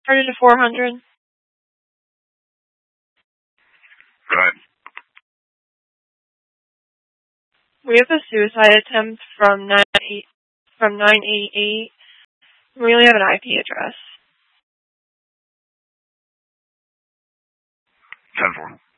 Turn it to 400. Go ahead. We have a suicide attempt from 988. We only have an IP address. 10-4.